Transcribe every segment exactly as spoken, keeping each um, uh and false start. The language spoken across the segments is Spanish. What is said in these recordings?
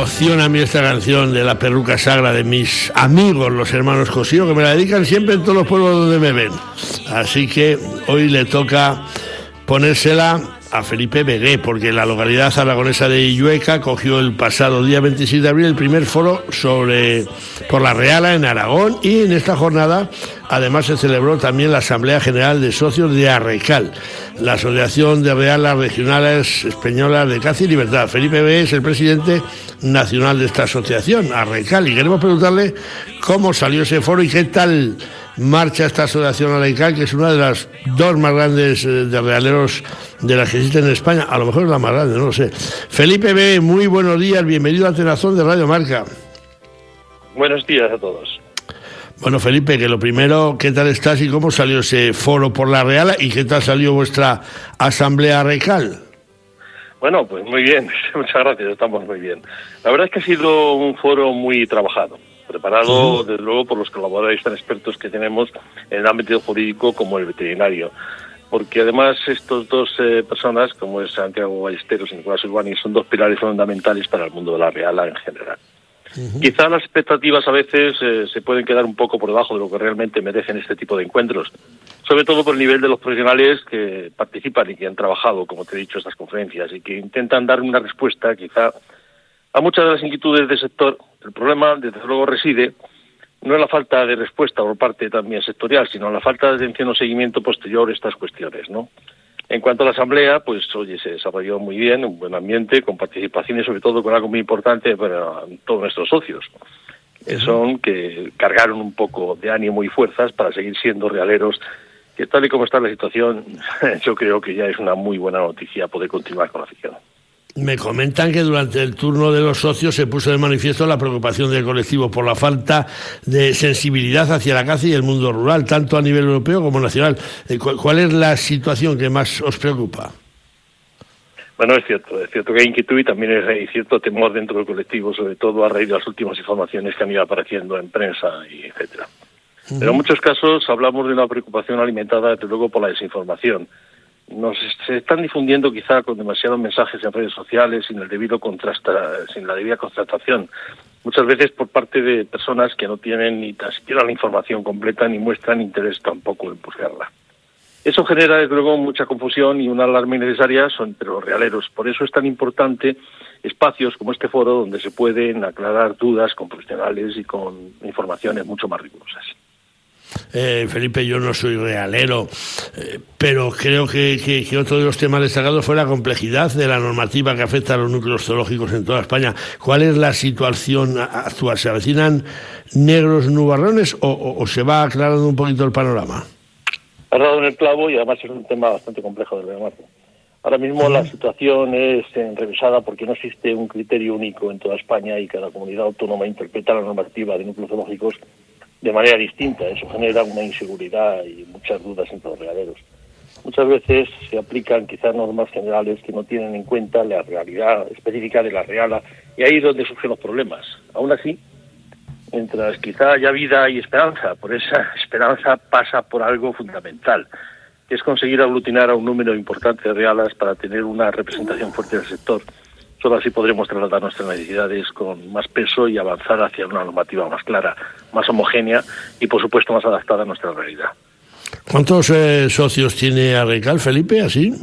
emociona a mí esta canción de La perruca sagra de mis amigos, los hermanos Cosío, que me la dedican siempre en todos los pueblos donde me ven. Así que hoy le toca ponérsela a Felipe Begué, porque la localidad aragonesa de Illueca acogió el pasado día veintiséis de abril el primer foro sobre por la Reala en Aragón, y en esta jornada además se celebró también la Asamblea General de Socios de Arrecal, la Asociación de Realas Regionales Españolas de Caza y Libertad. Felipe Begué es el presidente nacional de esta asociación, Arrecal, y queremos preguntarle cómo salió ese foro y qué tal marcha esta asociación Arrecal, que es una de las dos más grandes de realeros de las que existen en España. A lo mejor es la más grande, no lo sé. Felipe B., muy buenos días, bienvenido a Tenazón de Radio Marca. Buenos días a todos. Bueno, Felipe, que lo primero, ¿qué tal estás y cómo salió ese foro por la Reala y qué tal salió vuestra asamblea Arrecal? Bueno, pues muy bien, muchas gracias, estamos muy bien. La verdad es que ha sido un foro muy trabajado, preparado, desde luego, por los colaboradores tan expertos que tenemos en el ámbito jurídico como el veterinario. Porque además estos dos eh, personas, como es Santiago Ballesteros y Nicolás Urbani, son dos pilares fundamentales para el mundo de la Reala en general. Uh-huh. Quizá las expectativas a veces eh, se pueden quedar un poco por debajo de lo que realmente merecen este tipo de encuentros, sobre todo por el nivel de los profesionales que participan y que han trabajado, como te he dicho, estas conferencias, y que intentan dar una respuesta quizá a muchas de las inquietudes del sector. El problema, desde luego, reside no en la falta de respuesta por parte también sectorial, sino en la falta de atención o seguimiento posterior a estas cuestiones, ¿no? En cuanto a la asamblea, pues oye, se desarrolló muy bien, un buen ambiente, con participación y sobre todo con algo muy importante para todos nuestros socios, que son que cargaron un poco de ánimo y fuerzas para seguir siendo realeros, que tal y como está la situación, yo creo que ya es una muy buena noticia poder continuar con la afición. Me comentan que durante el turno de los socios se puso de manifiesto la preocupación del colectivo por la falta de sensibilidad hacia la caza y el mundo rural, tanto a nivel europeo como nacional. ¿Cuál es la situación que más os preocupa? Bueno, es cierto, es cierto que hay inquietud y también es cierto temor dentro del colectivo, sobre todo a raíz de las últimas informaciones que han ido apareciendo en prensa y etcétera. Uh-huh. Pero en muchos casos hablamos de una preocupación alimentada, desde luego, por la desinformación. Nos se están difundiendo quizá con demasiados mensajes en redes sociales sin el debido contrasta, sin la debida contrastación, muchas veces por parte de personas que no tienen ni tan siquiera la información completa ni muestran interés tampoco en buscarla. Eso genera, desde luego, mucha confusión y una alarma innecesaria entre los realeros. Por eso es tan importante espacios como este foro donde se pueden aclarar dudas con profesionales y con informaciones mucho más rigurosas. Eh, Felipe, yo no soy realero, eh, pero creo que, que, que otro de los temas destacados fue la complejidad de la normativa que afecta a los núcleos zoológicos en toda España. ¿Cuál es la situación actual? ¿Se avecinan negros nubarrones o, o, o se va aclarando un poquito el panorama? Has dado en el clavo y además es un tema bastante complejo de ver. Ahora mismo ¿Sí? La situación es enrevesada porque no existe un criterio único en toda España y cada comunidad autónoma interpreta la normativa de núcleos zoológicos de manera distinta. Eso genera una inseguridad y muchas dudas entre los realeros. Muchas veces se aplican quizás normas generales que no tienen en cuenta la realidad específica de la Reala, y ahí es donde surgen los problemas. Aún así, mientras quizá haya vida y esperanza, por esa esperanza pasa por algo fundamental, que es conseguir aglutinar a un número importante de realas para tener una representación fuerte del sector. Solo así podremos trasladar nuestras necesidades con más peso y avanzar hacia una normativa más clara, más homogénea y, por supuesto, más adaptada a nuestra realidad. ¿Cuántos eh, socios tiene Arrecal, Felipe, así?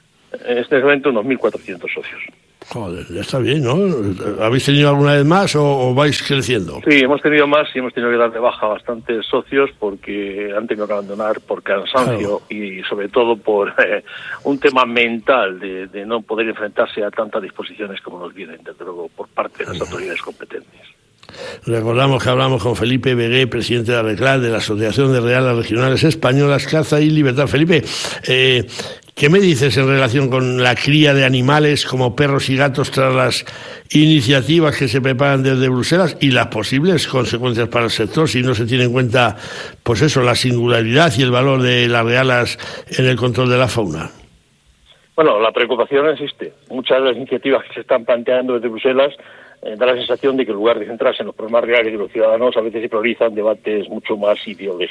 En este momento unos mil cuatrocientos socios. Joder, ya está bien, ¿no? ¿Habéis tenido alguna vez más o, o vais creciendo? Sí, hemos tenido más y hemos tenido que dar de baja a bastantes socios porque han tenido que abandonar por cansancio, claro, y sobre todo por eh, un tema mental de, de no poder enfrentarse a tantas disposiciones como nos vienen, desde luego, por parte de las autoridades competentes. Recordamos que hablamos con Felipe Begué, presidente de Arrecal, de la Asociación de Realas Regionales Españolas, Caza y Libertad. Felipe, eh, ¿qué me dices en relación con la cría de animales como perros y gatos tras las iniciativas que se preparan desde Bruselas y las posibles consecuencias para el sector si no se tiene en cuenta, pues eso, la singularidad y el valor de las realas en el control de la fauna? Bueno, la preocupación existe. Muchas de las iniciativas que se están planteando desde Bruselas eh, da la sensación de que en lugar de centrarse en los problemas reales de los ciudadanos, a veces se priorizan debates mucho más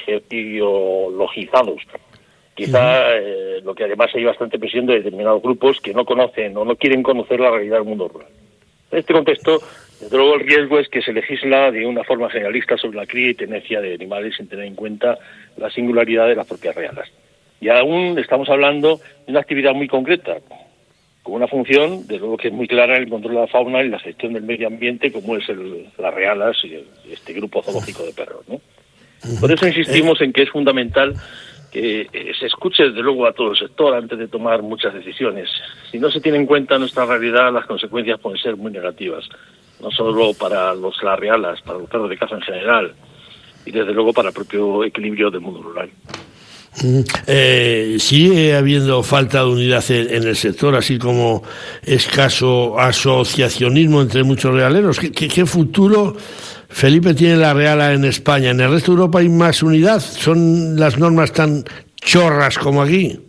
ideologizados. Quizá eh, lo que además hay bastante presión de determinados grupos que no conocen o no quieren conocer la realidad del mundo rural. En este contexto, Desde luego el riesgo es que se legisla de una forma generalista sobre la cría y tenencia de animales sin tener en cuenta la singularidad de las propias realas. Y aún estamos hablando de una actividad muy concreta, con una función, desde luego que es muy clara en el control de la fauna y la gestión del medio ambiente, como es el, las realas y el, este grupo zoológico de perros, ¿no? Por eso insistimos en que es fundamental que eh, se escuche desde luego a todo el sector antes de tomar muchas decisiones. Si no se tiene en cuenta nuestra realidad, las consecuencias pueden ser muy negativas, no solo para los las realas, para los perros de caza en general, y desde luego para el propio equilibrio del mundo rural. Eh, sigue habiendo falta de unidad en, en el sector, así como escaso asociacionismo entre muchos realeros. ¿Qué, qué, qué futuro, Felipe, tiene la reala en España? ¿En el resto de Europa hay más unidad? ¿Son las normas tan chorras como aquí?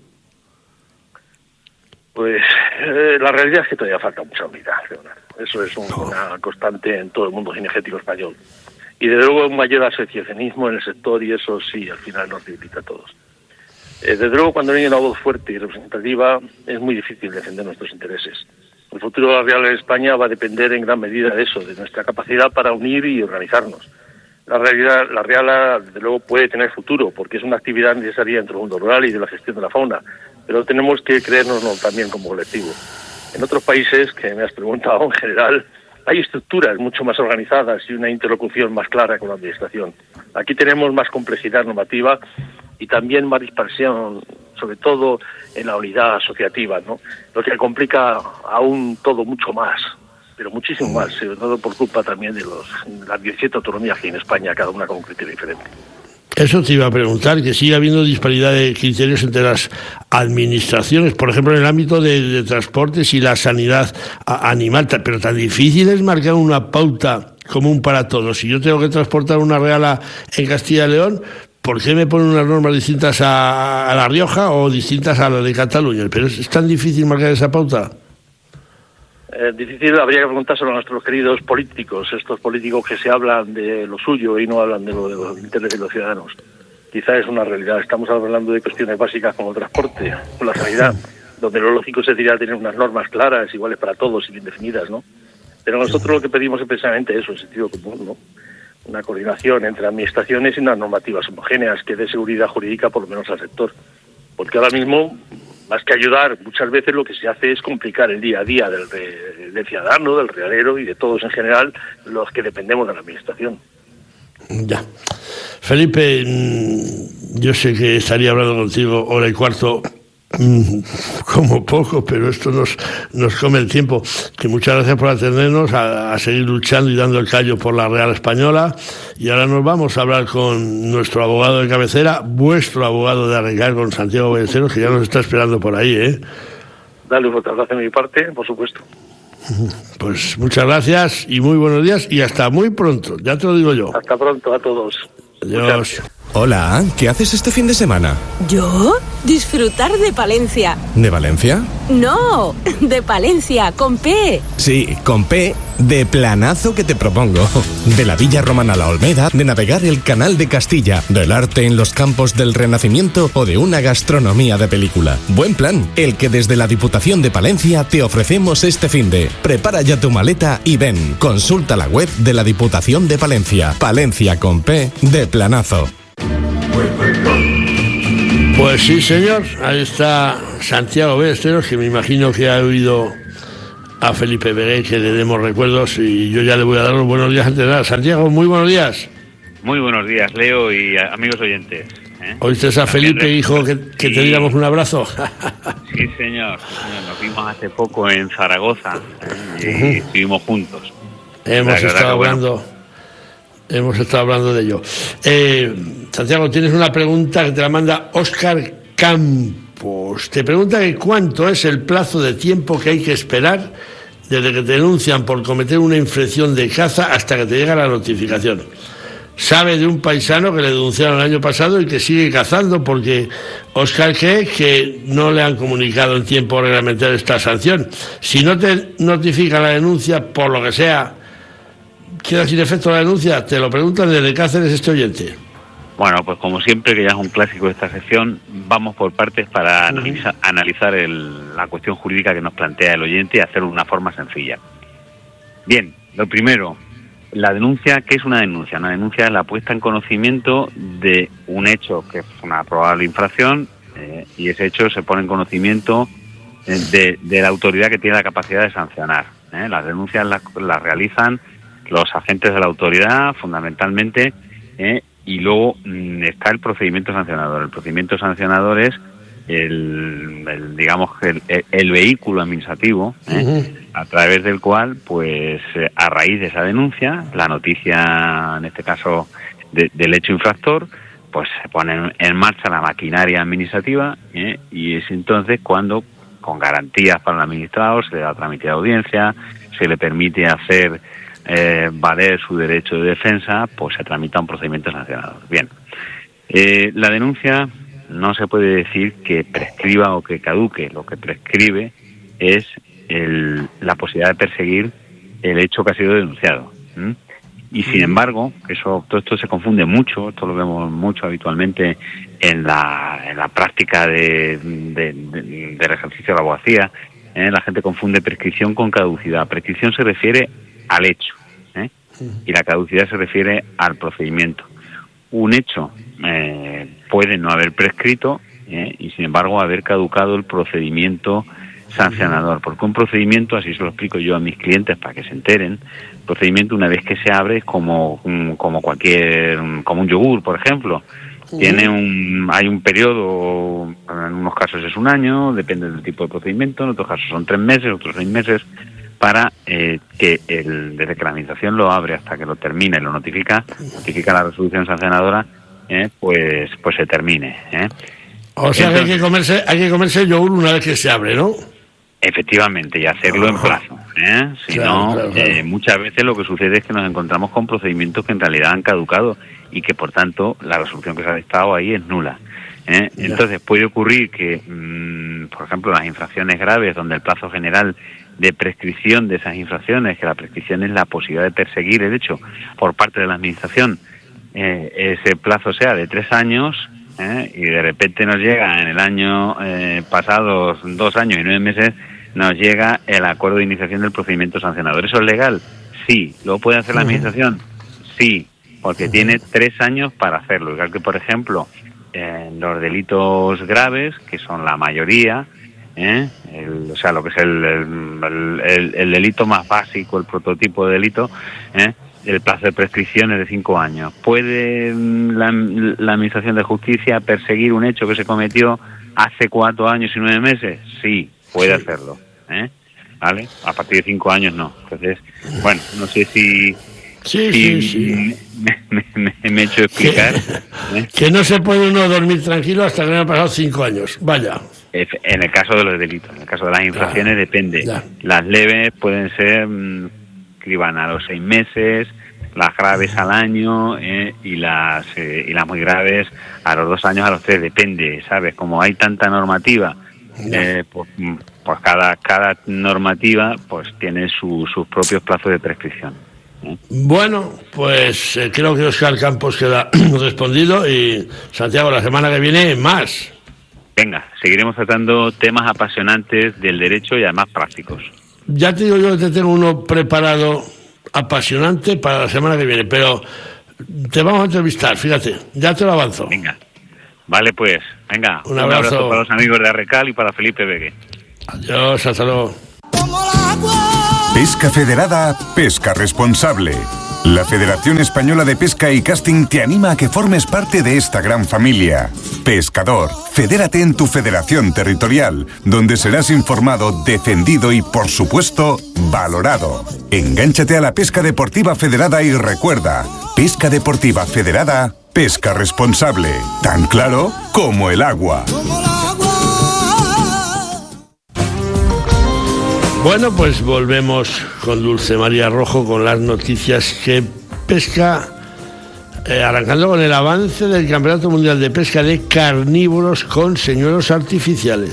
Pues eh, la realidad es que todavía falta mucha unidad, Leonardo. Eso es un, una constante en todo el mundo cinegético español. Y desde luego un mayor asociacionismo en el sector, y eso sí, al final nos debilita a todos. Eh, desde luego, cuando no hay una voz fuerte y representativa, es muy difícil defender nuestros intereses. El futuro de la real en España va a depender en gran medida de eso, de nuestra capacidad para unir y organizarnos. La realidad, la reala, desde luego, puede tener futuro, porque es una actividad necesaria dentro del mundo rural y de la gestión de la fauna, pero tenemos que creérnoslo también como colectivo. En otros países, que me has preguntado en general, hay estructuras mucho más organizadas y una interlocución más clara con la administración. Aquí tenemos más complejidad normativa y también más dispersión, sobre todo en la unidad asociativa, ¿no? Lo que complica aún todo mucho más, pero muchísimo más, sobre todo por culpa también de los, las diecisiete autonomías que hay en España, cada una con un criterio diferente. Eso te iba a preguntar, que sigue habiendo disparidad de criterios entre las administraciones, por ejemplo, en el ámbito de, de transportes y la sanidad animal, pero tan difícil es marcar una pauta común para todos. Si yo tengo que transportar una reala en Castilla y León, ¿por qué me ponen unas normas distintas a, a La Rioja o distintas a la de Cataluña? Pero es, es tan difícil marcar esa pauta. Es difícil, habría que preguntárselo a nuestros queridos políticos, estos políticos que se hablan de lo suyo y no hablan de lo de los intereses de los ciudadanos. Quizá es una realidad. Estamos hablando de cuestiones básicas como el transporte o la sanidad, donde lo lógico sería tener unas normas claras, iguales para todos y bien definidas, ¿no? Pero nosotros lo que pedimos es precisamente eso, el sentido común, ¿no? Una coordinación entre administraciones y unas normativas homogéneas que dé seguridad jurídica por lo menos al sector. Porque ahora mismo, más que ayudar, muchas veces lo que se hace es complicar el día a día del, del ciudadano, del realero y de todos en general, los que dependemos de la administración. Ya. Felipe, yo sé que estaría hablando contigo hora y cuarto, como poco, pero esto nos, nos come el tiempo. Que muchas gracias por atendernos, a, a seguir luchando y dando el callo por la Real Española. Y ahora nos vamos a hablar con nuestro abogado de cabecera, vuestro abogado de arreglar, con Santiago Ballesteros, que ya nos está esperando por ahí, ¿eh? Dale, muchas gracias de mi parte, por supuesto. Pues muchas gracias y muy buenos días y hasta muy pronto, ya te lo digo yo. Hasta pronto a todos. Adiós. Hola, ¿qué haces este fin de semana? ¿Yo? Disfrutar de Palencia. ¿De Valencia? No, de Palencia, con P. Sí, con P, de planazo que te propongo. De la Villa Romana a la Olmeda, de navegar el Canal de Castilla, del arte en los campos del Renacimiento o de una gastronomía de película. Buen plan, el que desde la Diputación de Palencia te ofrecemos este finde. Prepara ya tu maleta y ven. Consulta la web de la Diputación de Palencia. Palencia con P, de planazo. Pues sí, señor, ahí está Santiago Ballesteros, que me imagino que ha oído a Felipe Begué, que le demos recuerdos, y yo ya le voy a dar los buenos días antes de nada. Santiago, muy buenos días. Muy buenos días, Leo y amigos oyentes. ¿eh? ¿Oíste a Felipe, hijo, que, que sí. te diéramos un abrazo? Sí, señor. Nos vimos hace poco en Zaragoza, ¿eh? y uh-huh. estuvimos juntos. Hemos estado verdad, hablando... Bueno. Hemos estado hablando de ello. Eh, Santiago, tienes una pregunta que te la manda Óscar Campos. Te pregunta que cuánto es el plazo de tiempo que hay que esperar desde que te denuncian por cometer una infracción de caza hasta que te llega la notificación. Sabe de un paisano que le denunciaron el año pasado y que sigue cazando porque Óscar cree que no le han comunicado en tiempo reglamentario esta sanción. Si no te notifica la denuncia, por lo que sea, queda sin efecto la denuncia. Te lo preguntan desde Cáceres este oyente. Bueno, pues como siempre, que ya es un clásico de esta sección, vamos por partes para uh-huh. analiza, analizar el, la cuestión jurídica que nos plantea el oyente y hacerlo de una forma sencilla. Bien, lo primero, la denuncia, ¿qué es una denuncia? Una denuncia es la puesta en conocimiento de un hecho que es una probable infracción eh, y ese hecho se pone en conocimiento eh, de, de la autoridad que tiene la capacidad de sancionar. ¿eh? Las denuncias las, las realizan los agentes de la autoridad, fundamentalmente, eh, y luego mmm, está el procedimiento sancionador. El procedimiento sancionador es el, el digamos, el, el vehículo administrativo, ¿eh? Uh-huh. a través del cual, pues, a raíz de esa denuncia, la noticia, en este caso, de, del hecho infractor, pues se pone en marcha la maquinaria administrativa, ¿eh? y es entonces cuando, con garantías para el administrado, se le da trámite de audiencia, se le permite hacer eh, valer su derecho de defensa, pues se tramita un procedimiento sancionador. Bien, eh, la denuncia no se puede decir que prescriba o que caduque. Lo que prescribe es el, la posibilidad de perseguir el hecho que ha sido denunciado. ¿Mm? Y sin embargo, eso, todo esto se confunde mucho, esto lo vemos mucho habitualmente en la, en la práctica de, de, de, del ejercicio de la abogacía. ¿eh? La gente confunde prescripción con caducidad. Prescripción se refiere al hecho, ¿eh? y la caducidad se refiere al procedimiento. Un hecho eh, puede no haber prescrito eh, y sin embargo haber caducado el procedimiento sancionador, porque un procedimiento, así se lo explico yo a mis clientes para que se enteren, procedimiento una vez que se abre es como, como cualquier, como un yogur, por ejemplo. Tiene un, hay un periodo, en unos casos es un año, depende del tipo de procedimiento, en otros casos son tres meses, otros seis meses, para eh, que el, desde que la administración lo abre hasta que lo termine y lo notifica, notifica la resolución sancionadora, eh, pues pues se termine. ¿eh? O sea, Entonces, que hay que comerse hay que comerse el yogur una vez que se abre, ¿no? Efectivamente, y hacerlo oh. en plazo. ¿eh? Si claro, no, claro, claro. Eh, muchas veces lo que sucede es que nos encontramos con procedimientos que en realidad han caducado y que, por tanto, la resolución que se ha dictado ahí es nula. ¿eh? Entonces, puede ocurrir que, mmm, por ejemplo, las infracciones graves, donde el plazo general de prescripción de esas infracciones, que la prescripción es la posibilidad de perseguir el hecho por parte de la administración, eh, ese plazo sea de tres años, eh, y de repente nos llega en el año eh, pasado, dos años y nueve meses, nos llega el acuerdo de iniciación del procedimiento sancionador. ¿Eso es legal? Sí. ¿Lo puede hacer la administración? Sí, porque tiene tres años para hacerlo. Igual que, por ejemplo, en los delitos graves, que son la mayoría, ¿Eh? El, o sea, lo que es el, el, el, el delito más básico, el prototipo de delito, ¿eh? el plazo de prescripción es de cinco años. ¿Puede la, la Administración de Justicia perseguir un hecho que se cometió hace cuatro años y nueve meses? Sí, puede sí. hacerlo. ¿eh? ¿Vale? A partir de cinco años no. Entonces, bueno, no sé si... Sí, si sí, sí. Me, me, me, me he hecho explicar. Que, ¿eh? que no se puede uno dormir tranquilo hasta que no han pasado cinco años. Vaya. En el caso de los delitos, en el caso de las infracciones ah, depende. Ya. Las leves pueden ser mmm, que van a los seis meses, las graves al año eh, y las eh, y las muy graves a los dos años, a los tres, depende, ¿sabes? Como hay tanta normativa, eh, pues, pues cada cada normativa pues tiene su, sus propios plazos de prescripción. ¿eh? Bueno, pues eh, creo que Óscar Campos queda respondido y Santiago, la semana que viene más. Venga, seguiremos tratando temas apasionantes del derecho y además prácticos. Ya te digo yo que te tengo uno preparado apasionante para la semana que viene, pero te vamos a entrevistar, fíjate, ya te lo avanzo. Venga, vale pues, venga, un abrazo, un abrazo para los amigos de Arrecal y para Felipe Begue. Adiós, hasta luego. Pesca Federada, pesca responsable. La Federación Española de Pesca y Casting te anima a que formes parte de esta gran familia. Pescador, fedérate en tu federación territorial, donde serás informado, defendido y, por supuesto, valorado. Engánchate a la pesca deportiva federada y recuerda, pesca deportiva federada, pesca responsable. Tan claro como el agua. Bueno, pues volvemos con Dulce María Rojo con las noticias que pesca, eh, arrancando con el avance del Campeonato Mundial de Pesca de Carnívoros con señuelos artificiales.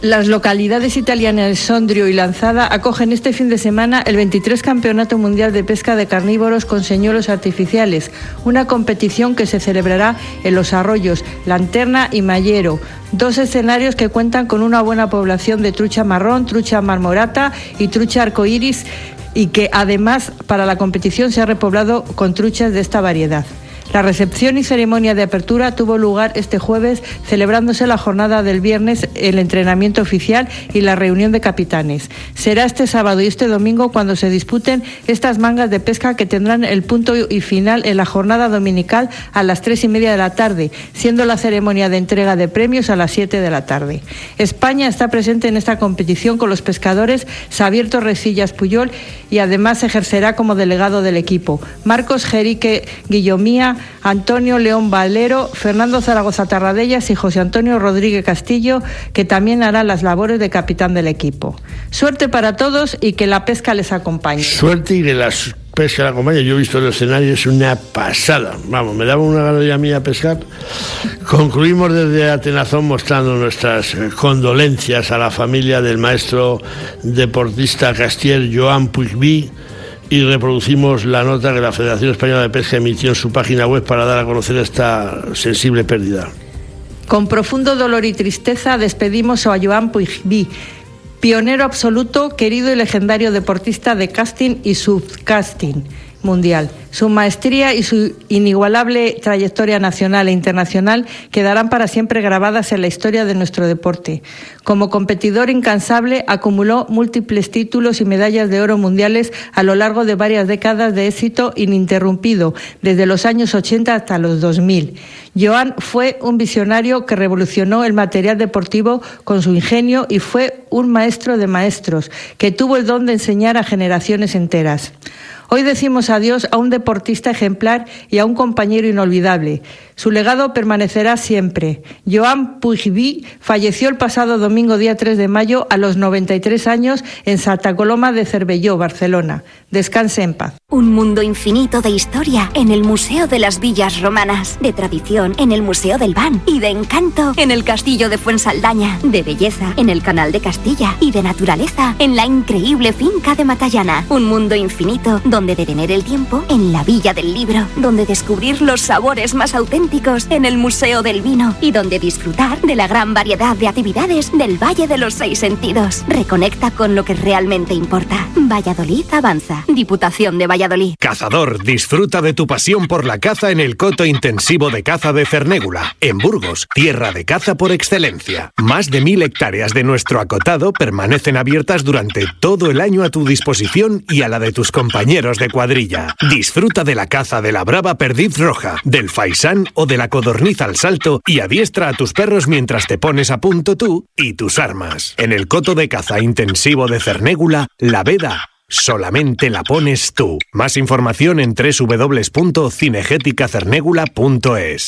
Las localidades italianas de Sondrio y Lanzada acogen este fin de semana el veintitrés Campeonato Mundial de Pesca de Carnívoros con señuelos artificiales, una competición que se celebrará en los arroyos Lanterna y Mallero, dos escenarios que cuentan con una buena población de trucha marrón, trucha marmorata y trucha arcoíris, y que además para la competición se ha repoblado con truchas de esta variedad. La recepción y ceremonia de apertura tuvo lugar este jueves, celebrándose la jornada del viernes, el entrenamiento oficial y la reunión de capitanes. Será este sábado y este domingo cuando se disputen estas mangas de pesca, que tendrán el punto y final en la jornada dominical a las tres y media de la tarde, siendo la ceremonia de entrega de premios a las siete de la tarde. España está presente en esta competición con los pescadores Xavier Torresillas Puyol, y además ejercerá como delegado del equipo Marcos Jerique Guillomía, Antonio León Valero, Fernando Zaragoza Tarradellas y José Antonio Rodríguez Castillo, que también harán las labores de capitán del equipo. Suerte para todos y que la pesca les acompañe. Suerte y que la pesca les acompañe. Yo he visto el escenario, es una pasada. Vamos, me daba una gana de ir a mí a pescar. Concluimos desde Atenazón mostrando nuestras condolencias a la familia del maestro deportista castier Joan Puigví, y reproducimos la nota que la Federación Española de Pesca emitió en su página web para dar a conocer esta sensible pérdida. Con profundo dolor y tristeza despedimos a Joan Puigví, pionero absoluto, querido y legendario deportista de casting y subcasting mundial. Su maestría y su inigualable trayectoria nacional e internacional quedarán para siempre grabadas en la historia de nuestro deporte. Como competidor incansable, acumuló múltiples títulos y medallas de oro mundiales a lo largo de varias décadas de éxito ininterrumpido, desde los años ochenta hasta los dos mil. Joan fue un visionario que revolucionó el material deportivo con su ingenio y fue un maestro de maestros que tuvo el don de enseñar a generaciones enteras. Hoy decimos adiós a un deportista ejemplar y a un compañero inolvidable. Su legado permanecerá siempre. Joan Puigví falleció el pasado domingo día tres de mayo a los noventa y tres años en Santa Coloma de Cervelló, Barcelona. Descanse en paz. Un mundo infinito de historia en el Museo de las Villas Romanas, de tradición en el Museo del Ban y de encanto en el Castillo de Fuensaldaña, de belleza en el Canal de Castilla y de naturaleza en la increíble finca de Matallana. Un mundo infinito donde detener el tiempo en la Villa del Libro, donde descubrir los sabores más auténticos en el Museo del Vino y donde disfrutar de la gran variedad de actividades del Valle de los Seis Sentidos. Reconecta con lo que realmente importa. Valladolid avanza. Diputación de Valladolid. Cazador, disfruta de tu pasión por la caza en el coto intensivo de caza de Cernégula, en Burgos, tierra de caza por excelencia. Más de mil hectáreas de nuestro acotado permanecen abiertas durante todo el año a tu disposición y a la de tus compañeros de cuadrilla. Disfruta de la caza de la brava perdiz roja, del faisán o de la codorniz al salto y adiestra a tus perros mientras te pones a punto tú y tus armas. En el coto de caza intensivo de Cernégula, la veda solamente la pones tú. Más información en doble u doble u doble u punto cinegética cernégula punto es.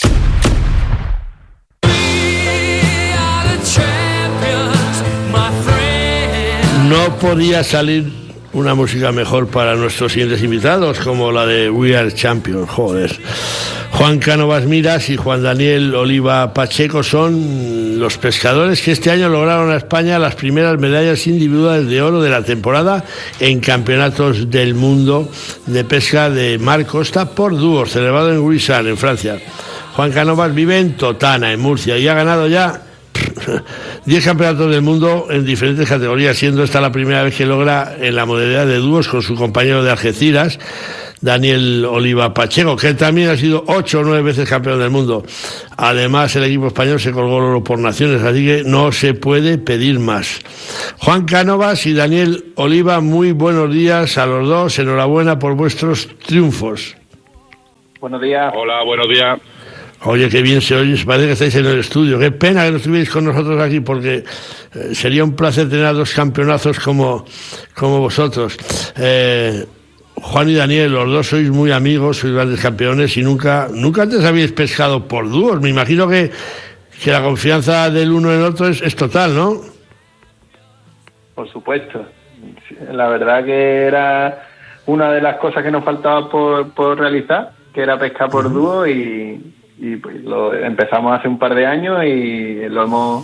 No podía salir una música mejor para nuestros siguientes invitados, como la de We Are Champions. Joder. Juan Cánovas Miras y Juan Daniel Oliva Pacheco son los pescadores que este año lograron a España las primeras medallas individuales de oro de la temporada en campeonatos del mundo de pesca de mar costa por dúos, celebrado en Guisan, en Francia. Juan Cánovas vive en Totana, en Murcia, y ha ganado ya diez campeonatos del mundo en diferentes categorías, siendo esta la primera vez que logra en la modalidad de dúos con su compañero de Algeciras, Daniel Oliva Pacheco, que también ha sido ocho o nueve veces campeón del mundo. Además, el equipo español se colgó el oro por naciones, así que no se puede pedir más. Juan Cánovas y Daniel Oliva, muy buenos días a los dos. Enhorabuena por vuestros triunfos. Buenos días. Hola, buenos días. Oye, qué bien se oye, parece que estáis en el estudio. Qué pena que no estuvierais con nosotros aquí, porque eh, sería un placer tener a dos campeonazos como, como vosotros. Eh, Juan y Daniel, los dos sois muy amigos, sois grandes campeones y nunca nunca antes habéis pescado por dúos. Me imagino que, que la confianza del uno en otro es, es total, ¿no? Por supuesto. La verdad que era una de las cosas que nos faltaba por, por realizar, que era pescar por uh-huh. dúo, y, y pues lo empezamos hace un par de años y lo hemos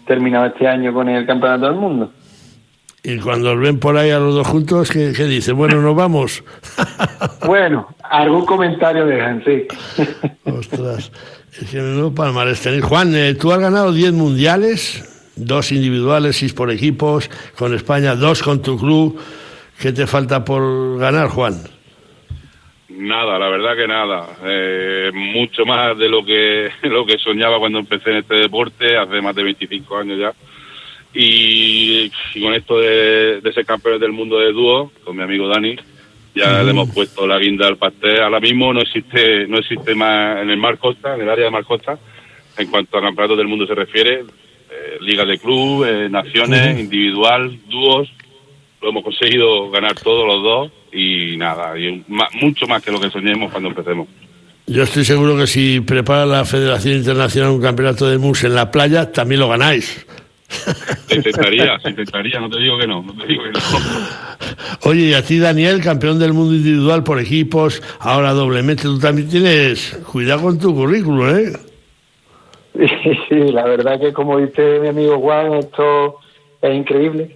terminado este año con el Campeonato del Mundo. Y cuando los ven por ahí a los dos juntos, ¿qué, qué dice? Bueno, nos vamos. Bueno, algún comentario dejan, sí. Ostras, es que menudo palmarés tenéis. Juan, eh, tú has ganado diez mundiales, dos individuales, seis por equipos, con España, dos con tu club. ¿Qué te falta por ganar, Juan? Nada, la verdad que nada. Eh, mucho más de lo que lo que soñaba cuando empecé en este deporte, hace más de veinticinco años ya. Y, y con esto de, de ser campeones del mundo de dúo, con mi amigo Dani, ya uh-huh. le hemos puesto la guinda al pastel. Ahora mismo no existe no existe más en el Mar Costa, en el área de Mar Costa, en cuanto a campeonatos del mundo se refiere, eh, ligas de club, eh, naciones, uh-huh. individual, dúos. Lo hemos conseguido ganar todos los dos y nada, y más, mucho más que lo que soñemos cuando empecemos. Yo estoy seguro que si prepara la Federación Internacional un campeonato de mus en la playa, también lo ganáis. Se intentaría, se intentaría, no te digo que no, no te digo que no. Oye, y a ti, Daniel, campeón del mundo individual por equipos, ahora doblemente, tú también tienes cuidado con tu currículum, ¿eh? Sí, sí, la verdad que como dice mi amigo Juan, esto es increíble.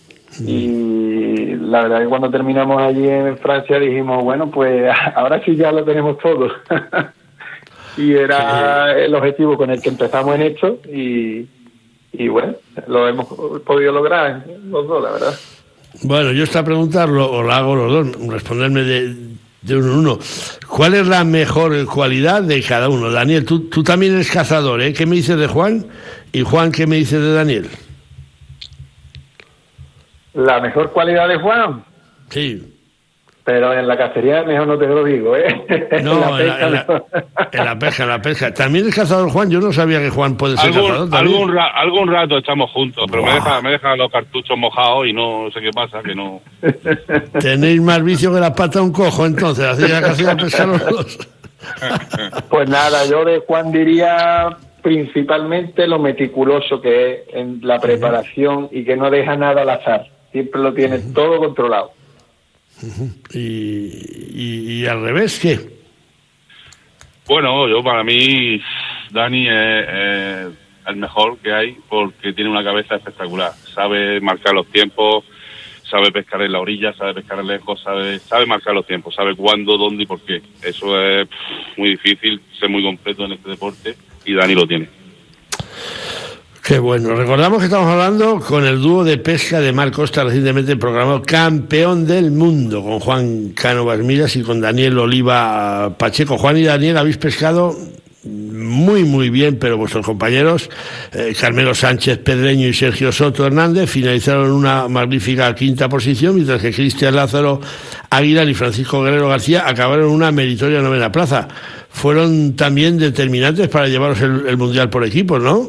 Y la verdad que cuando terminamos allí en Francia dijimos, bueno, pues ahora sí ya lo tenemos todo. Y era el objetivo con el que empezamos en esto y, y bueno, lo hemos podido lograr los dos, la verdad. Bueno, yo esta pregunta lo, la hago los dos, responderme de, de uno en uno. ¿Cuál es la mejor cualidad de cada uno? Daniel, tú, tú también eres cazador, ¿eh? ¿Qué me dices de Juan? Y Juan, ¿qué me dices de Daniel? La mejor cualidad de Juan. Sí. Pero en la cacería mejor no te lo digo, ¿eh? No, en la, pesca, en, la, no. en la pesca, en la pesca. ¿También es cazador, Juan? Yo no sabía que Juan puede ser algún, cazador. Algún, ra, algún rato estamos juntos, pero wow. me dejan me deja los cartuchos mojados y no sé qué pasa, que no... Tenéis más vicio que la pata de un cojo, entonces. Hacéis la cacería pesca los dos. Pues nada, yo de Juan diría principalmente lo meticuloso que es en la preparación y que no deja nada al azar. Siempre lo tiene uh-huh. todo controlado. Uh-huh. ¿Y, y, y al revés qué? Bueno, yo para mí Dani es, es el mejor que hay porque tiene una cabeza espectacular. Sabe marcar los tiempos, sabe pescar en la orilla, sabe pescar lejos, sabe sabe marcar los tiempos, sabe cuándo, dónde y por qué. Eso es pff, muy difícil, ser muy completo en este deporte y Dani lo tiene. Qué bueno. Recordamos que estamos hablando con el dúo de pesca de Mar Costa, recientemente proclamado campeón del mundo, con Juan Cánovas Miras y con Daniel Oliva Pacheco. Juan y Daniel habéis pescado muy muy bien, pero vuestros compañeros eh, Carmelo Sánchez Pedreño y Sergio Soto Hernández finalizaron en una magnífica quinta posición, mientras que Cristian Lázaro Aguilar y Francisco Guerrero García acabaron en una meritoria novena plaza. Fueron también determinantes para llevaros el, el mundial por equipos, ¿no?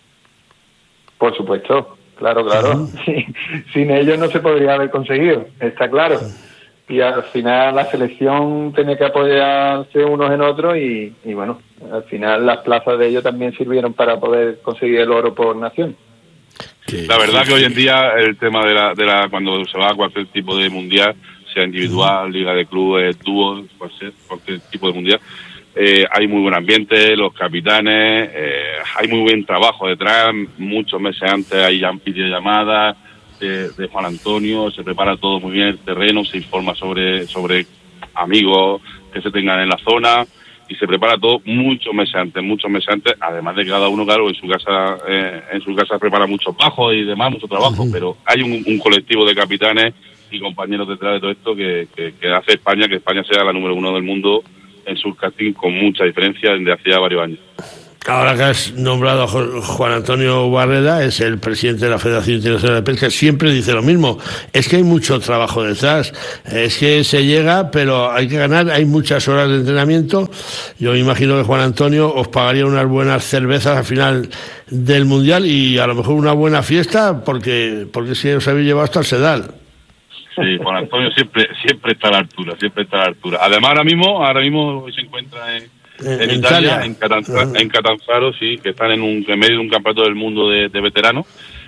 Por supuesto, claro, claro. Uh-huh. Sí, sin ellos no se podría haber conseguido, está claro. Y al final la selección tenía que apoyarse unos en otros y, y bueno, al final las plazas de ellos también sirvieron para poder conseguir el oro por nación. La verdad que hoy en día el tema de la, de la cuando se va a cualquier tipo de mundial, sea individual, liga de clubes, dúos, cualquier, cualquier tipo de mundial, Eh, hay muy buen ambiente, los capitanes, eh, hay muy buen trabajo detrás, muchos meses antes hay videollamadas de, de Juan Antonio, se prepara todo muy bien el terreno, se informa sobre sobre amigos que se tengan en la zona y se prepara todo muchos meses antes, muchos meses antes, además de que cada uno, claro, en su casa eh, en su casa prepara muchos bajos y demás, mucho trabajo, uh-huh. pero hay un, un colectivo de capitanes y compañeros detrás de todo esto que, que, que hace España, que España sea la número uno del mundo en surfcasting con mucha diferencia desde hacía varios años. Ahora que has nombrado a Juan Antonio Barreda, es el presidente de la Federación Internacional de Pesca, siempre dice lo mismo, es que hay mucho trabajo detrás, es que se llega, pero hay que ganar, hay muchas horas de entrenamiento. Yo me imagino que Juan Antonio os pagaría unas buenas cervezas al final del Mundial y a lo mejor una buena fiesta, porque porque si os habéis llevado hasta el Sedal. Sí, Juan Antonio siempre siempre está a la altura, siempre está a la altura. Además, ahora mismo ahora mismo se encuentra en, en, en Italia, Italia, en, Catanzaro, uh-huh. en Catanzaro, sí, que están en, un, en medio de un campeonato del mundo de, de veteranos.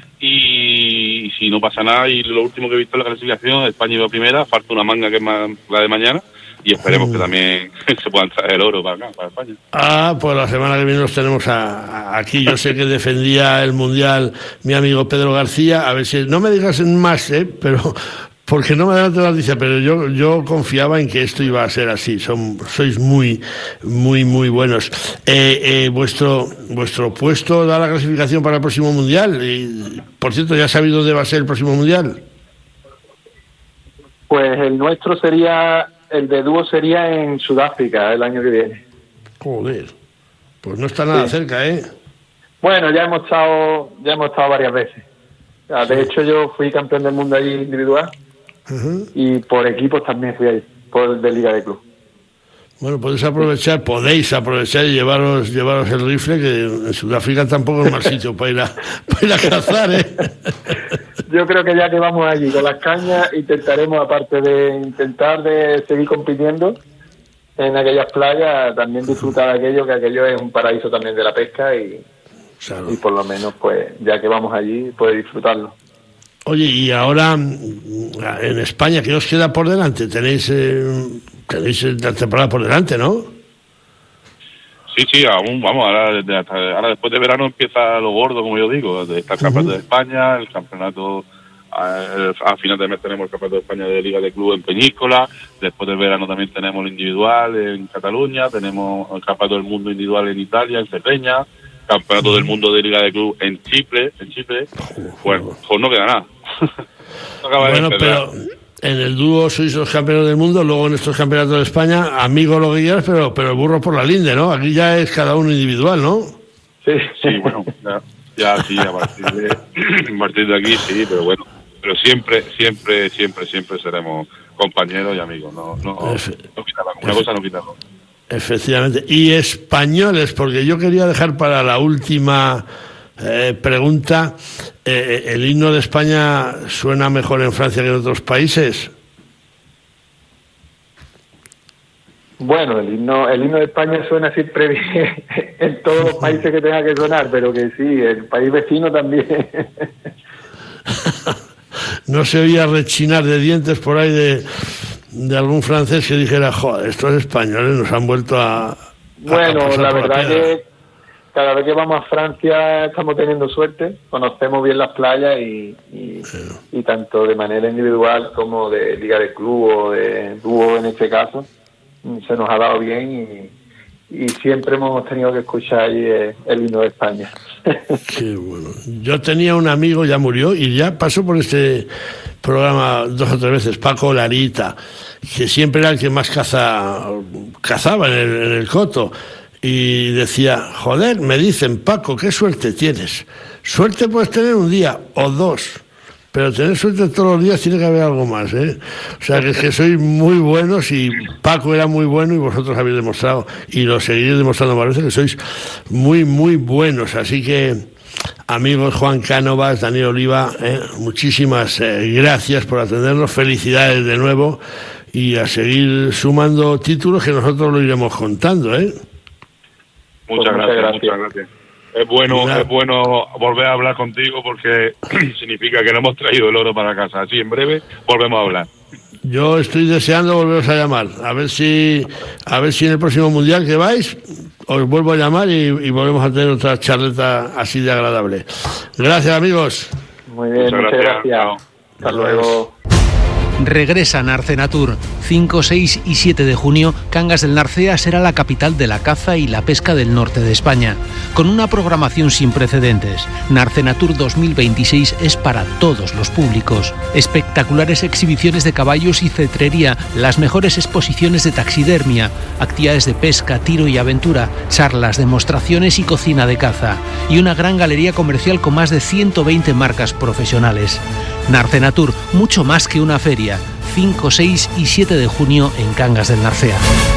Y, y si no pasa nada, y lo último que he visto en la clasificación, España iba primera, falta una manga que es más, la de mañana, y esperemos Mm. que también se puedan traer el oro para acá, para España. Ah, pues la semana que viene los tenemos a, a- aquí. Yo sé que defendía el Mundial mi amigo Pedro García. A ver si... No me digas más, ¿eh? Pero... Porque no me da la noticia, pero yo, yo confiaba en que esto iba a ser así. Son, sois muy, muy, muy buenos. Eh, eh, vuestro, vuestro puesto da la clasificación para el próximo Mundial. Y, por cierto, ¿ya sabéis dónde va a ser el próximo Mundial? Pues el nuestro sería, el de dúo sería en Sudáfrica el año que viene. Joder, pues no está nada Sí. cerca, ¿eh? Bueno, ya hemos estado, ya hemos estado varias veces. Ah, De hecho, yo fui campeón del mundo allí individual Ujú. y por equipos también fui ahí, por de Liga de Club. Bueno, podéis aprovechar, podéis aprovechar y llevaros, llevaros el rifle, que en Sudáfrica tampoco es mal sitio para ir a, para ir a cazar, ¿eh? Yo creo que ya que vamos allí con las cañas, intentaremos, aparte de intentar de seguir compitiendo en aquellas playas, también disfrutar de aquello, que aquello es un paraíso también de la pesca y, Claro. y por lo menos, pues, ya que vamos allí, pues disfrutarlo. Oye, y ahora mm, en España, ¿qué os queda por delante? Tenéis, eh, tenéis la temporada por delante, ¿no? Sí, sí, aún, vamos, ahora, desde hasta- ahora después de verano empieza lo gordo, como yo digo, de está el campeonato de España, el campeonato, a, a final de mes tenemos el campeonato de España de Liga de Club en Peñíscola, después del verano también tenemos el individual en Cataluña, tenemos el campeonato del mundo individual en Italia, en Cerdeña, campeonato del mundo de Liga de Club en Chipre, en Chipre, bueno, pues no queda nada. No acaba de Bueno, empezar. pero en el dúo sois los campeones del mundo, luego en estos campeonatos de España, amigos lo que quieras, pero, pero el burro por la linde, ¿no? Aquí ya es cada uno individual, ¿no? Sí, Sí, bueno, ya, ya sí, a partir de, a partir de aquí sí, pero bueno, pero siempre, siempre, siempre, siempre seremos compañeros y amigos, no, no, Efe- no quita la- una cosa no quita la otra. Efectivamente. Y españoles, porque yo quería dejar para la última eh, pregunta, eh, ¿el himno de España suena mejor en Francia que en otros países? Bueno, el himno, el himno de España suena siempre bien en todos los países que tenga que sonar, pero que sí, el país vecino también. No se oía rechinar de dientes por ahí de, de algún francés que dijera, joder, estos españoles nos han vuelto a... a Bueno, pasar la por verdad piedra. que cada vez que vamos a Francia estamos teniendo suerte, conocemos bien las playas y, y, y tanto de manera individual como de liga de club o de dúo en este caso, se nos ha dado bien y, y siempre hemos tenido que escuchar ahí el, el himno de España. Qué bueno. Yo tenía un amigo, ya murió, y ya pasó por este programa dos o tres veces, Paco Larita, que siempre era el que más caza, cazaba en el, en el coto. Y decía, joder, me dicen, Paco, qué suerte tienes. Suerte puedes tener un día o dos, pero tener suerte todos los días tiene que haber algo más, ¿eh? O sea, que es que sois muy buenos y Paco era muy bueno y vosotros habéis demostrado, y lo seguiréis demostrando varias veces, que sois muy, muy buenos. Así que, amigos Juan Cánovas, Daniel Oliva, ¿eh? muchísimas eh, gracias por atendernos, felicidades de nuevo y a seguir sumando títulos que nosotros lo iremos contando, ¿eh? Muchas, Pues muchas gracias, gracias. muchas gracias. Es bueno, Nada. es bueno volver a hablar contigo porque significa que no hemos traído el oro para casa. Así en breve volvemos a hablar. Yo estoy deseando volveros a llamar, a ver si a ver si en el próximo mundial que vais os vuelvo a llamar y, y volvemos a tener otra charleta así de agradable. Gracias, amigos. Muy bien, Muchas muchas gracias. gracias. Chao. Hasta luego. Regresa Narcenatur. cinco, seis y siete de junio, Cangas del Narcea será la capital de la caza y la pesca del norte de España. Con una programación sin precedentes, Narcenatur dos mil veintiséis es para todos los públicos. Espectaculares exhibiciones de caballos y cetrería, las mejores exposiciones de taxidermia, actividades de pesca, tiro y aventura, charlas, demostraciones y cocina de caza. Y una gran galería comercial con más de ciento veinte marcas profesionales. Narcenatur, mucho más que una feria. cinco, seis y siete de junio en Cangas del Narcea.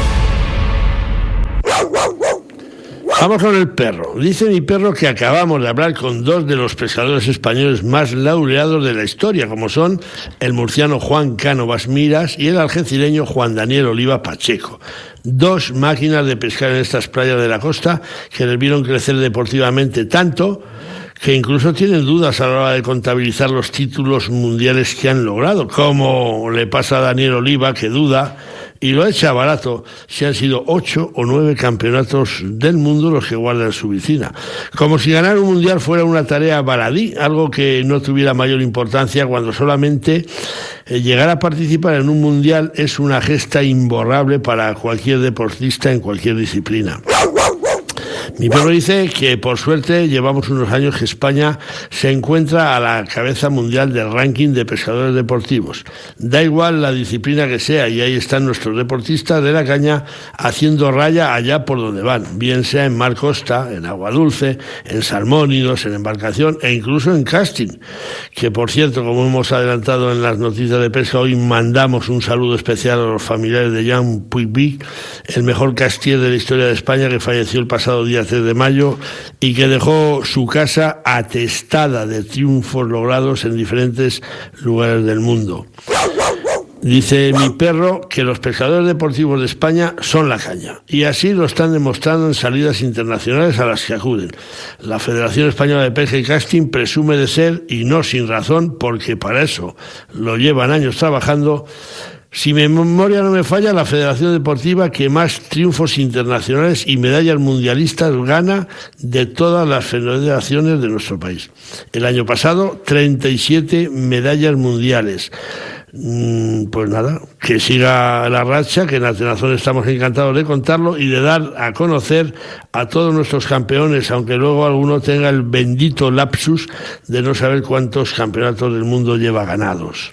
Vamos con el perro. Dice mi perro que acabamos de hablar con dos de los pescadores españoles más laureados de la historia, como son el murciano Juan Cánovas Miras y el algecireño Juan Daniel Oliva Pacheco. Dos máquinas de pescar en estas playas de la costa que les vieron crecer deportivamente tanto que incluso tienen dudas a la hora de contabilizar los títulos mundiales que han logrado, como le pasa a Daniel Oliva, que duda, y lo echa barato si han sido ocho o nueve campeonatos del mundo los que guarda en su vicina. Como si ganar un mundial fuera una tarea baladí, algo que no tuviera mayor importancia cuando solamente eh, llegar a participar en un mundial es una gesta imborrable para cualquier deportista en cualquier disciplina. Mi perro dice que por suerte llevamos unos años que España se encuentra a la cabeza mundial del ranking de pescadores deportivos. Da igual la disciplina que sea, y ahí están nuestros deportistas de la caña haciendo raya allá por donde van, bien sea en mar costa, en agua dulce, en salmónidos, en embarcación e incluso en casting, que por cierto, como hemos adelantado en las noticias de pesca, hoy mandamos un saludo especial a los familiares de Jean Puigby, el mejor castier de la historia de España, que falleció el pasado día tres de mayo y que dejó su casa atestada de triunfos logrados en diferentes lugares del mundo. Dice mi perro que los pescadores deportivos de España son la caña, y así lo están demostrando en salidas internacionales a las que acuden. La Federación Española de Pesca y Casting presume de ser, y no sin razón, porque para eso lo llevan años trabajando, si mi memoria no me falla, la federación deportiva que más triunfos internacionales y medallas mundialistas gana de todas las federaciones de nuestro país. El año pasado, treinta y siete medallas mundiales. Pues nada, que siga la racha, que en Atenazón estamos encantados de contarlo y de dar a conocer a todos nuestros campeones, aunque luego alguno tenga el bendito lapsus de no saber cuántos campeonatos del mundo lleva ganados.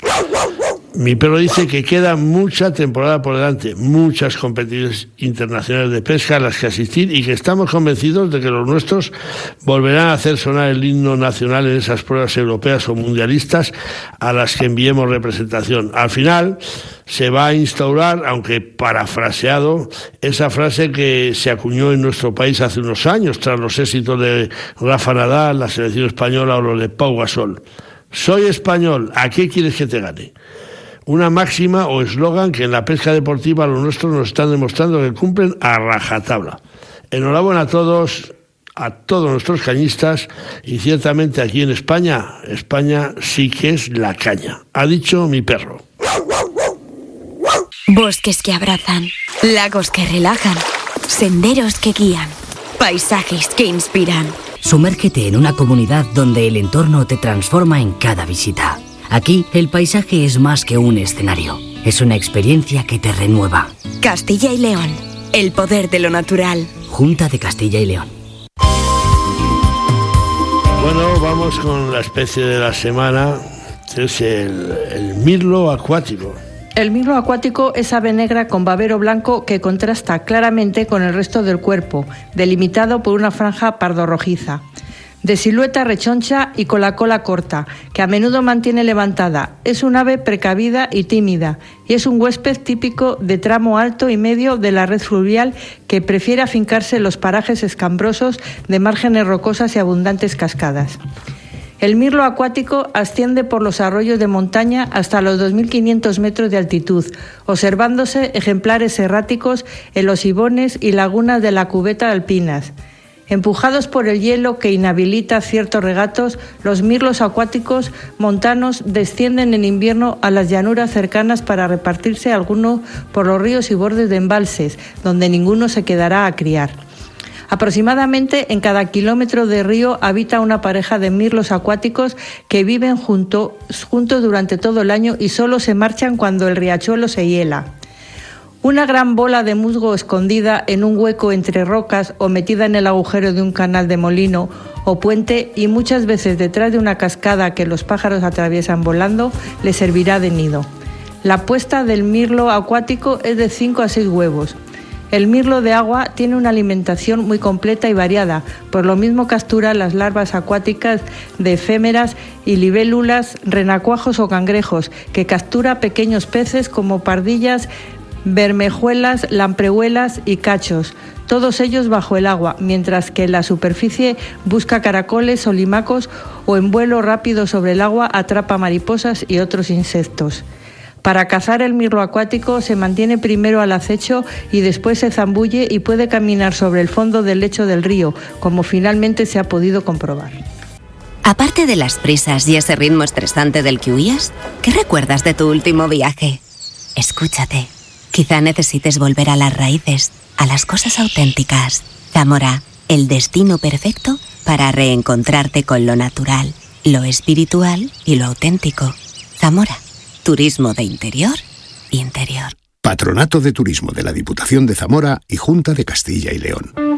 Mi perro dice que queda mucha temporada por delante, muchas competiciones internacionales de pesca a las que asistir, y que estamos convencidos de que los nuestros volverán a hacer sonar el himno nacional en esas pruebas europeas o mundialistas a las que enviemos representación. Al final se va a instaurar, aunque parafraseado, esa frase que se acuñó en nuestro país hace unos años tras los éxitos de Rafa Nadal, la selección española o los de Pau Gasol. Soy español, ¿a qué quieres que te gane? Una máxima o eslogan que en la pesca deportiva los nuestros nos están demostrando que cumplen a rajatabla. Enhorabuena a todos, a todos nuestros cañistas, y ciertamente aquí en España, España sí que es la caña, ha dicho mi perro. Bosques que abrazan, lagos que relajan, senderos que guían, paisajes que inspiran. Sumérgete en una comunidad donde el entorno te transforma en cada visita. Aquí, el paisaje es más que un escenario. Es una experiencia que te renueva. Castilla y León. El poder de lo natural. Junta de Castilla y León. Bueno, vamos con la especie de la semana. Es el, el mirlo acuático. El mirlo acuático es ave negra con babero blanco que contrasta claramente con el resto del cuerpo, delimitado por una franja pardo rojiza. De silueta rechoncha y con la cola corta, que a menudo mantiene levantada. Es un ave precavida y tímida, y es un huésped típico de tramo alto y medio de la red fluvial que prefiere afincarse en los parajes escambrosos de márgenes rocosas y abundantes cascadas. El mirlo acuático asciende por los arroyos de montaña hasta los dos mil quinientos metros de altitud, observándose ejemplares erráticos en los ibones y lagunas de la cubeta alpinas. Empujados por el hielo que inhabilita ciertos regatos, los mirlos acuáticos montanos descienden en invierno a las llanuras cercanas para repartirse algunos por los ríos y bordes de embalses, donde ninguno se quedará a criar. Aproximadamente en cada kilómetro de río habita una pareja de mirlos acuáticos que viven junto, juntos durante todo el año y solo se marchan cuando el riachuelo se hiela. Una gran bola de musgo escondida en un hueco entre rocas o metida en el agujero de un canal de molino o puente, y muchas veces detrás de una cascada que los pájaros atraviesan volando, le servirá de nido. La puesta del mirlo acuático es de cinco a seis huevos. El mirlo de agua tiene una alimentación muy completa y variada, por lo mismo captura las larvas acuáticas de efémeras y libélulas, renacuajos o cangrejos, que captura pequeños peces como pardillas, bermejuelas, lamprehuelas y cachos, todos ellos bajo el agua, mientras que en la superficie busca caracoles o limacos, o en vuelo rápido sobre el agua atrapa mariposas y otros insectos. Para cazar el mirlo acuático se mantiene primero al acecho y después se zambulle y puede caminar sobre el fondo del lecho del río, como finalmente se ha podido comprobar. Aparte de las prisas y ese ritmo estresante del que huías, ¿qué recuerdas de tu último viaje? Escúchate. Quizá necesites volver a las raíces, a las cosas auténticas. Zamora, el destino perfecto para reencontrarte con lo natural, lo espiritual y lo auténtico. Zamora, turismo de interior, interior. Patronato de Turismo de la Diputación de Zamora y Junta de Castilla y León.